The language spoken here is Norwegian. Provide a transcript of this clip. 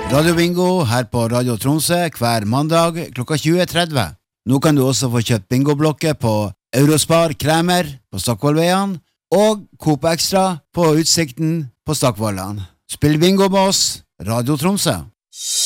Radio Bingo her på Radio Tromsø hver mandag klokka 20:30. Nå kan du også få kjøpt bingoblokker på Eurospar Kremer på Stockvollveien og Coop Extra på Utsikten på Stockvollan. Spill bingo med oss, Radio Tromsø.